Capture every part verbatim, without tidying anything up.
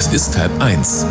Es ist halb eins.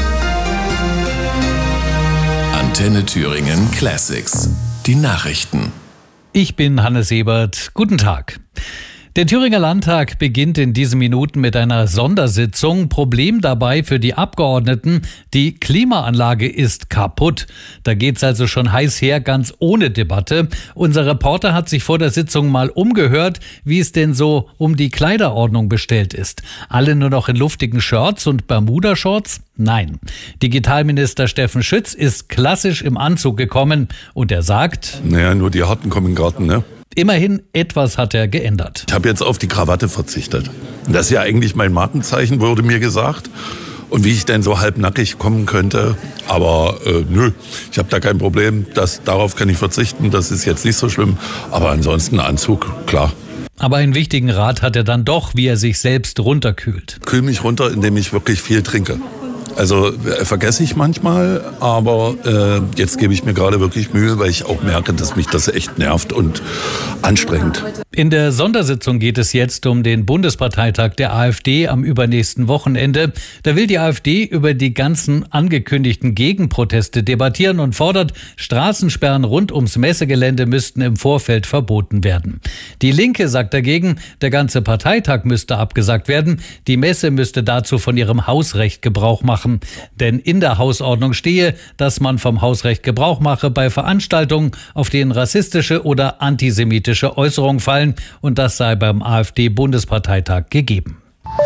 Antenne Thüringen Classics. Die Nachrichten. Ich bin Hannes Ebert. Guten Tag. Der Thüringer Landtag beginnt in diesen Minuten mit einer Sondersitzung. Problem dabei für die Abgeordneten: die Klimaanlage ist kaputt. Da geht's also schon heiß her, ganz ohne Debatte. Unser Reporter hat sich vor der Sitzung mal umgehört, wie es denn so um die Kleiderordnung bestellt ist. Alle nur noch in luftigen Shirts und Bermuda-Shorts? Nein. Digitalminister Steffen Schütz ist klassisch im Anzug gekommen und er sagt: Naja, nur die Harten kommen in den Garten, ne? Immerhin, etwas hat er geändert. Ich habe jetzt auf die Krawatte verzichtet. Das ist ja eigentlich mein Markenzeichen, wurde mir gesagt. Und wie ich denn so halbnackig kommen könnte. Aber äh, nö, ich habe da kein Problem. Das, darauf kann ich verzichten, das ist jetzt nicht so schlimm. Aber ansonsten Anzug, klar. Aber einen wichtigen Rat hat er dann doch, wie er sich selbst runterkühlt. Kühl mich runter, indem ich wirklich viel trinke. Also äh, vergesse ich manchmal, aber äh, jetzt gebe ich mir gerade wirklich Mühe, weil ich auch merke, dass mich das echt nervt und anstrengend. In der Sondersitzung geht es jetzt um den Bundesparteitag der AfD am übernächsten Wochenende. Da will die AfD über die ganzen angekündigten Gegenproteste debattieren und fordert, Straßensperren rund ums Messegelände müssten im Vorfeld verboten werden. Die Linke sagt dagegen, der ganze Parteitag müsste abgesagt werden. Die Messe müsste dazu von ihrem Hausrecht Gebrauch machen. Denn in der Hausordnung stehe, dass man vom Hausrecht Gebrauch mache bei Veranstaltungen, auf denen rassistische oder antisemitische Äußerungen fallen, und das sei beim AfD-Bundesparteitag gegeben.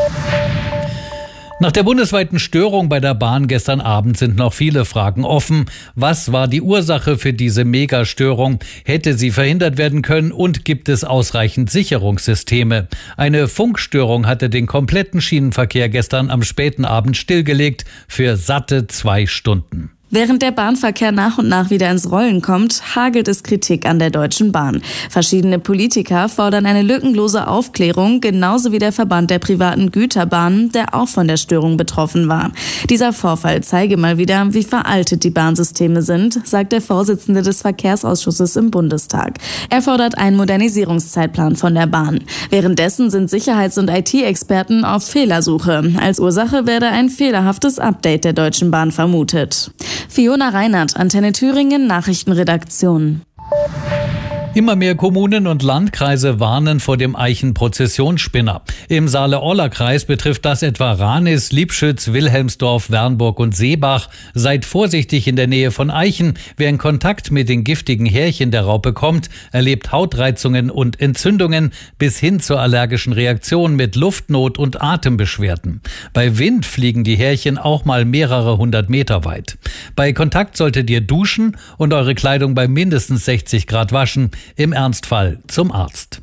Nach der bundesweiten Störung bei der Bahn gestern Abend sind noch viele Fragen offen. Was war die Ursache für diese Megastörung? Hätte sie verhindert werden können und gibt es ausreichend Sicherungssysteme? Eine Funkstörung hatte den kompletten Schienenverkehr gestern am späten Abend stillgelegt für satte zwei Stunden. Während der Bahnverkehr nach und nach wieder ins Rollen kommt, hagelt es Kritik an der Deutschen Bahn. Verschiedene Politiker fordern eine lückenlose Aufklärung, genauso wie der Verband der privaten Güterbahnen, der auch von der Störung betroffen war. Dieser Vorfall zeige mal wieder, wie veraltet die Bahnsysteme sind, sagt der Vorsitzende des Verkehrsausschusses im Bundestag. Er fordert einen Modernisierungszeitplan von der Bahn. Währenddessen sind Sicherheits- und I T-Experten auf Fehlersuche. Als Ursache werde ein fehlerhaftes Update der Deutschen Bahn vermutet. Fiona Reinhardt, Antenne Thüringen, Nachrichtenredaktion. Immer mehr Kommunen und Landkreise warnen vor dem Eichenprozessionsspinner. Im Saale-Orla-Kreis betrifft das etwa Ranis, Liebschütz, Wilhelmsdorf, Wernburg und Seebach. Seid vorsichtig in der Nähe von Eichen. Wer in Kontakt mit den giftigen Härchen der Raupe kommt, erlebt Hautreizungen und Entzündungen bis hin zur allergischen Reaktion mit Luftnot und Atembeschwerden. Bei Wind fliegen die Härchen auch mal mehrere hundert Meter weit. Bei Kontakt solltet ihr duschen und eure Kleidung bei mindestens sechzig Grad waschen. Im Ernstfall zum Arzt.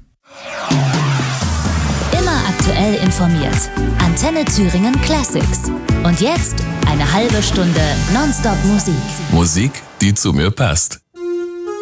Immer aktuell informiert. Antenne Thüringen Classics. Und jetzt eine halbe Stunde Nonstop Musik. Musik, die zu mir passt.